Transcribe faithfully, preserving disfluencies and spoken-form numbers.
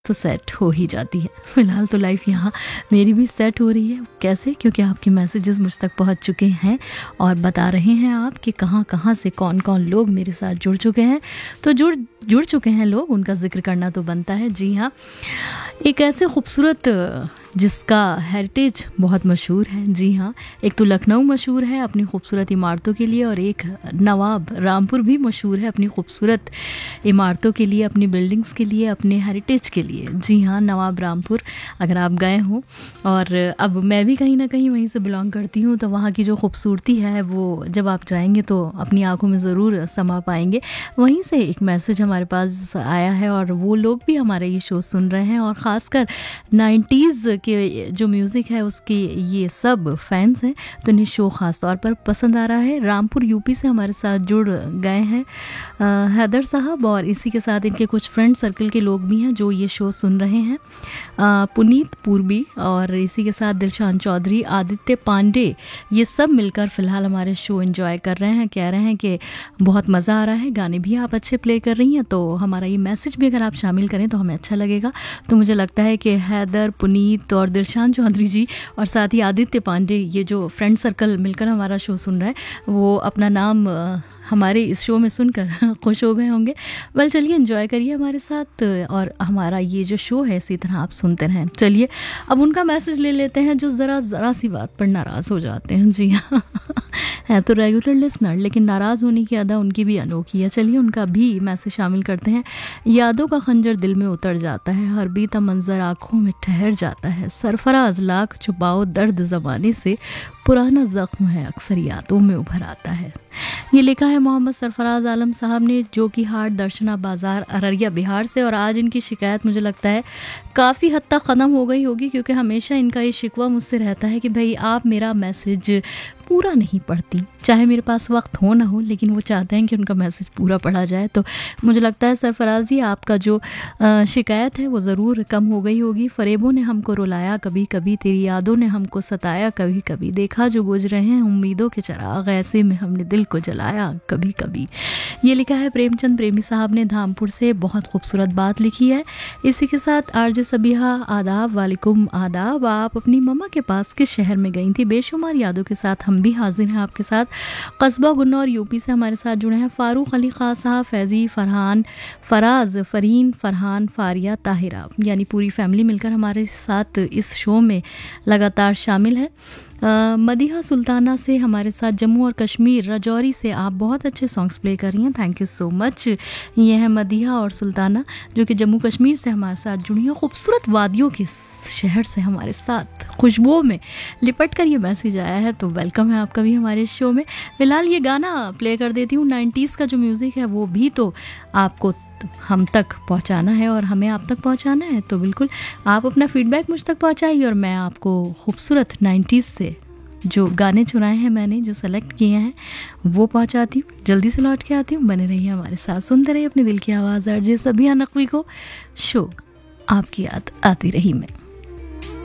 तो सेट हो ही जाती है। फ़िलहाल तो लाइफ यहाँ मेरी भी सेट हो रही है। कैसे? क्योंकि आपके मैसेजेस मुझ तक पहुँच चुके हैं और बता रहे हैं आप कि कहाँ कहाँ से कौन कौन लोग मेरे साथ जुड़ चुके हैं। तो जुड़ जुड़ चुके हैं लोग, उनका जिक्र करना तो बनता है। जी हाँ, एक ऐसे खूबसूरत जिसका हेरिटेज बहुत मशहूर है। जी हाँ, एक तो लखनऊ मशहूर है अपनी खूबसूरत इमारतों के लिए और एक नवाब रामपुर भी मशहूर है अपनी खूबसूरत इमारतों के लिए, अपनी बिल्डिंग्स के लिए, अपने हेरिटेज के लिए। जी हाँ, नवाब रामपुर अगर आप गए हो, और अब मैं भी कहीं ना कहीं वहीं से बिलोंग करती हूँ, तो वहाँ की जो खूबसूरती है वो जब आप जाएंगे तो अपनी आंखों में ज़रूर समा पाएंगे। वहीं से एक मैसेज हमारे पास आया है और वो लोग भी हमारे ये शो सुन रहे हैं और ख़ासकर नाइन्टीज़ के जो म्यूज़िक है उसके ये सब फैंस हैं, तो इन्हें शो ख़ास तौर पर पसंद आ रहा है। रामपुर यूपी से हमारे साथ जुड़ गए हैं हैदर साहब, और इसी के साथ इनके कुछ फ्रेंड सर्कल के लोग भी हैं जो ये शो सुन रहे हैं, आ, पुनीत पूर्वी, और इसी के साथ दिलशान चौधरी, आदित्य पांडे, ये सब मिलकर फ़िलहाल हमारे शो एंजॉय कर रहे हैं। कह रहे हैं कि बहुत मज़ा आ रहा है, गाने भी आप अच्छे प्ले कर रही हैं, तो हमारा ये मैसेज भी अगर आप शामिल करें तो हमें अच्छा लगेगा। तो मुझे लगता है कि हैदर, पुनीत और दिलशान चौधरी जी और साथ ही आदित्य पांडे, ये जो फ्रेंड सर्कल मिलकर हमारा शो सुन रहा है, वो अपना नाम हमारे इस शो में सुनकर खुश हो गए होंगे। वेल चलिए, एंजॉय करिए हमारे साथ और हमारा ये जो शो है इसी तरह आप सुनते रहें। चलिए अब उनका मैसेज ले लेते हैं जो ज़रा ज़रा सी बात पर नाराज़ हो जाते हैं। जी हाँ, है तो रेगुलर लिसनर, लेकिन नाराज़ होने की अदा उनकी भी अनोखी है। चलिए उनका भी मैसेज शामिल करते हैं। यादों का खंजर दिल में उतर जाता है, हर बीता मंजर आँखों में ठहर जाता है, सरफराज लाख छुपाओ दर्द ज़बानी से, पुराना ज़ख्म है अक्सर यादों में उभर आता है। ये लिखा है मोहम्मद सरफराज आलम साहब ने, जो कि हाट दर्शना बाज़ार अररिया बिहार से। और आज इनकी शिकायत मुझे लगता है काफ़ी हद तक ख़त्म हो गई होगी, क्योंकि हमेशा इनका ये शिकवा मुझसे रहता है कि भाई आप मेरा मैसेज पूरा नहीं पढ़ती, चाहे मेरे पास वक्त हो ना हो, लेकिन वो चाहते हैं कि उनका मैसेज पूरा पढ़ा जाए। तो मुझे लगता है सरफराज जी, आपका जो शिकायत है वो ज़रूर कम हो गई होगी। फ़रेबों ने हमको रुलाया कभी कभी, तेरी यादों ने हमको सताया कभी कभी, देखा जो बुझ रहे हैं उम्मीदों के चिराग, ऐसे में हमने दिल को जलाया कभी कभी। ये लिखा है प्रेमचंद प्रेमी साहब ने धामपुर से, बहुत खूबसूरत बात लिखी है। इसी के साथ आरजे सबिहा, आदाब, वालेकुम आदाब। आप अपनी मम्मा के पास किस शहर में गई थी? बेशुमार यादों के साथ हम भी हाजिर हैं आपके साथ। कस्बा गुन्नौर यूपी से हमारे साथ जुड़े हैं फारूक अली खां साहब, फैज़ी, फरहान, फराज, फरीन, फरहान, फारिया, ताहिरा, यानी पूरी फैमिली मिलकर हमारे साथ इस शो में लगातार शामिल है। Uh, मदीहा सुल्ताना से हमारे साथ, जम्मू और कश्मीर राजौरी से आप बहुत अच्छे सॉन्ग्स प्ले कर रही हैं, थैंक यू सो मच। ये है मदीहा और सुल्ताना जो कि जम्मू कश्मीर से हमारे साथ जुड़ी हैं, खूबसूरत वादियों के शहर से हमारे साथ खुशबुओं में लिपट कर ये मैसेज आया है। तो वेलकम है आपका भी हमारे शो में। फ़िलहाल ये गाना प्ले कर देती हूँ। नाइन्टीज़ का जो म्यूज़िक है वो भी तो आपको हम तक पहुंचाना है और हमें आप तक पहुंचाना है, तो बिल्कुल आप अपना फीडबैक मुझ तक पहुंचाइए और मैं आपको खूबसूरत नाइन्टीज़ से जो गाने चुनाए हैं मैंने, जो सेलेक्ट किए हैं, वो पहुंचाती हूँ। जल्दी से लौट के आती हूँ, बने रहिए हमारे साथ, सुनते रहिए अपने दिल की आवाज़। आरजे सबिहा नकवी को शो आपकी याद आती रही में।